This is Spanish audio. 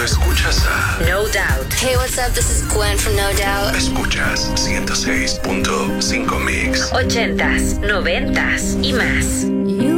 escuchas a No Doubt. Hey, what's up? This is Gwen from No Doubt. Escuchas 106.5 Mix. 80s, 90s y más.